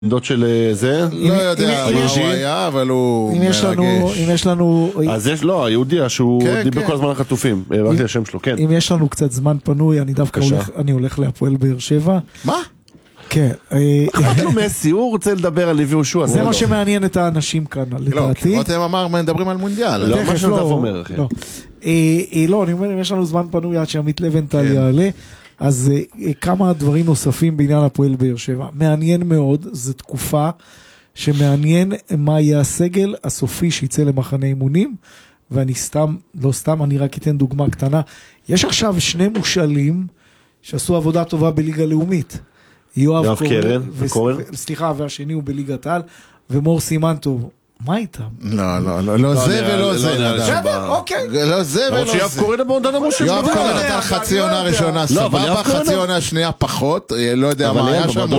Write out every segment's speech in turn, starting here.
עמדות של זה? לא יודע מה הוא היה, אבל הוא מרגש. אם יש לנו... אז יש, לא, היהודי שהוא דיבר כל הזמן על חטופים, הבנתי השם שלו, כן. אם יש לנו קצת זמן פנוי, אני דווקא הולך להפועל באר שבע. מה? כן. אכפת לו מסי, הוא רוצה לדבר על ליבי יהושע. זה מה שמעניין את האנשים כאן, לדעתי. לא, רותם אמר, מדברים על מונדיאל. לא, מה שאתה אומר, אחי. לא, אני אומר, אם יש לנו זמן פנוי עד שעמית לבנטל יעלה, אז כמה דברים נוספים בעניין הפועל באר שבע. מעניין מאוד, זו תקופה שמעניין מה יהיה הסגל הסופי שיצא למחנה אימונים, ואני לא סתם, אני רק אתן דוגמה קטנה. יש עכשיו שני מושאלים שעשו עבודה טובה בליגה לאומית. יואב קורן, סליחה, והשני הוא בליגת העל, ומור סימנטוב. מה איתם? לא זה ולא זה. אוקיי. לא זה ולא זה. שיואב קורן במועדון המושל. יואב קורן נתן חצי עונה ראשונה סבבה, חצי עונה שנייה פחות, לא יודע מה היה שם.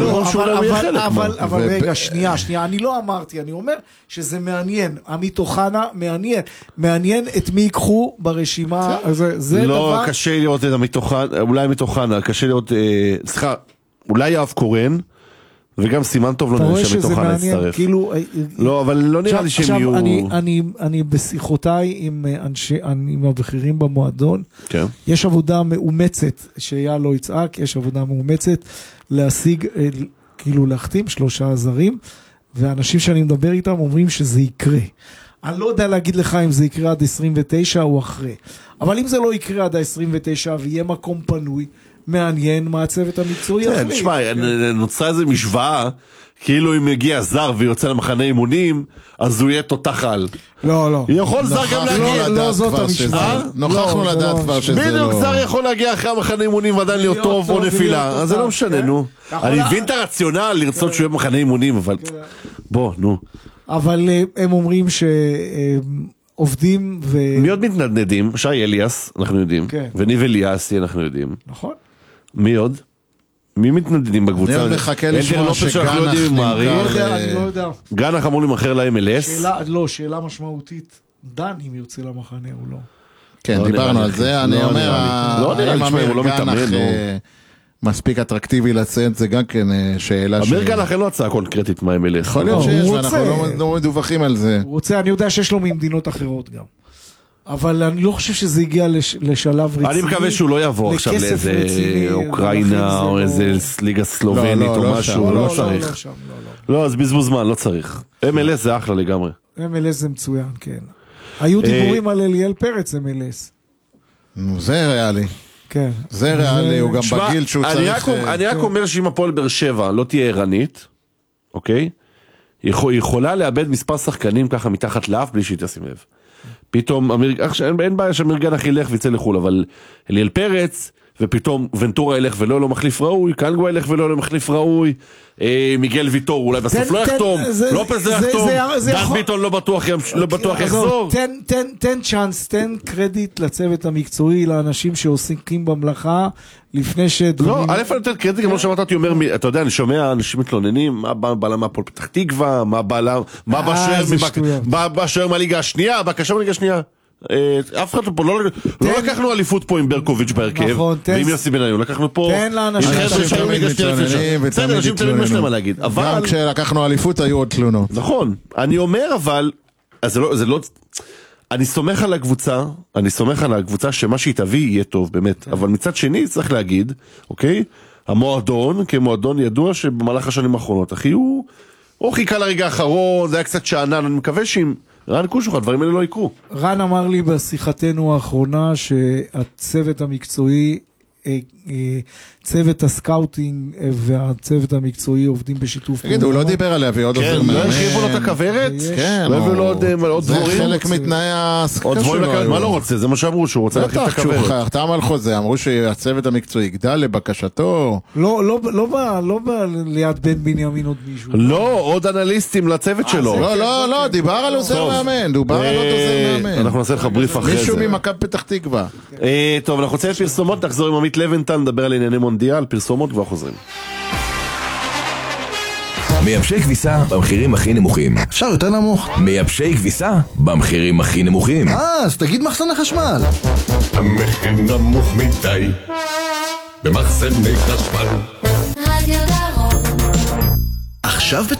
אבל רגע, שנייה, אני לא אמרתי, אני אומר שזה מעניין. עמית אוחנה מעניין את מי ייקחו ברשימה. לא, קשה לראות את עמית אוחנה, אולי עמית אוחנה, קשה לראות, סליחה, אולי יואב קורן, וגם סימן טוב לא נראה שמתוכה להצטרף. לא, אבל לא נראה לי שהם יהיו... אני בשיחותיי עם הבכירים במועדון, יש עבודה מאומצת, שהיה לא יצעק, יש עבודה מאומצת להשיג, כאילו להחתים 3 זרים, ואנשים שאני מדבר איתם אומרים שזה יקרה. אני לא יודע להגיד לך אם זה יקרה עד 29 או אחרי, אבל אם זה לא יקרה עד 29 ויהיה מקום פנוי, מעניין מה הצוות המקצועי יחליט. תשמע, נוצרה איזו משוואה, כאילו אם מגיע זר ויוצא למחנה אימונים, אז הוא יהיה תותח על. לא. יכול זר גם להגיע. לא זאת המשוואה. נוכחנו לדעת כבר שזה לא... בדיוק, זר יכול להגיע אחרי המחנה אימונים ועדיין להיות טוב או נפילה, אז זה לא משנה, נו. אני מבין את הרציונל לרצות שהוא יהיה במחנה אימונים, אבל בוא, נו. אבל הם אומרים עובדים מי עוד מתנדנדים? שי אליאס, אנחנו יודעים. וניב אליאסי, אנחנו יודעים. נכון. מי עוד? מי מתנדדים בקבוצה? אני עוד מחכה לשמוע שגנח אני לא יודע. גנח אמור למחר ל-MLS? לא, שאלה משמעותית. דן אם יוצא למחנה או לא. כן, דיברנו על זה. אני אומר, לא נראה לי שמי, הוא לא מתאמן. מספיק אטרקטיבי לציין, זה גם כן שאלה אמיר גנח אין לו הצעה קונקרטית מה MLS. יכול להיות שיש, ואנחנו לא מדווחים על זה. הוא רוצה, אני יודע שיש לו ממדינות אחרות גם. אבל אני לא חושב שזה הגיע לשלב רציני. אני מקווה שהוא לא יבוא עכשיו לאיזה אוקראינה או איזה ליגה סלובנית או משהו, לא צריך. לא, אז בזבוז זמן, לא צריך. MLS זה אחלה לגמרי. MLS זה מצוין, כן. היו דיבורים על אליאל פרץ MLS. זה ריאלי. כן. זה ריאלי, הוא גם בגיל שהוא צריך... אני רק אומר שאם הפועל באר שבע לא תהיה ערנית, אוקיי? היא יכולה לאבד מספר שחקנים ככה מתחת לאף בלי שהיא תשים לב. פתאום, אין בעיה שאמיר גנח ילך ויצא לחול, אבל אליאל פרץ, ופתאום ונטורה ילך ולא לו מחליף ראוי, קנגו ילך ולא לו מחליף ראוי, מיגל ויטור אולי בסוף לא יחתום, לופס לא יחתום, דן ביטון לא בטוח יחזור. תן צ'אנס, תן קרדיט לצוות המקצועי, לאנשים שעוסקים במלאכה, לפני לא, א' אני נותן קרדיט, כמו שמעת אותי אומר, אתה יודע, אני שומע אנשים מתלוננים, מה בעלה מהפועל פתח תקווה, מה בשוער מהליגה השנייה, בקשר מהליגה השנייה. אף אחד פה לא לקחנו אליפות פה עם ברקוביץ' בהרכב ועם יוסי בניון, לקחנו פה אנשים תמיד משלם מה להגיד, גם כשלקחנו אליפות היו עוד תלונות. נכון, אני אומר אבל אני סומך על הקבוצה שמה שהיא תביא יהיה טוב באמת, אבל מצד שני צריך להגיד, אוקיי, המועדון כמועדון ידוע שבמהלך השנים האחרונות אחי הוא חיכה לרגע האחרון, זה היה קצת שענן, אני מקווה שאם רן קושוך, הדברים האלה לא יקרו. רן אמר לי בשיחתנו האחרונה שהצוות המקצועי, צוות הסקאוטינג והצוות המקצועי עובדים בשיתוף פעולה. תגיד, הוא לא דיבר עליה ועוד עוזר מאמן. לא הרחיבו לו את הכוורת? כן. לא הביאו לו עוד דבורים? זה חלק מתנאי ההעסקה שלו. מה לא רוצה? זה מה שאמרו, שהוא רוצה להרחיב את הכוורת. בטח, כשהוא חתם על חוזה, אמרו שהצוות המקצועי יגדל לבקשתו. לא בא ליד בן בנימין עוד מישהו. לא, עוד אנליסטים לצוות שלו. לא, דיבר על עוזר מאמן. דובר על עוד עוזר מאמן. אנחנו נעשה לך בריף אחרי זה. מישהו ממכבי פתח תקווה. טוב, אנחנו רוצים פרסומות, נחזור עם עמית לבנטל, נדבר על ענייני מונדיאל, פרסומות כבר חוזרים. מייבשי כביסה במחירים הכי נמוכים. אפשר יותר נמוך. מייבשי כביסה במחירים הכי נמוכים. אז תגיד מחסן החשמל. המחיר נמוך מדי במחסני חשמל. עכשיו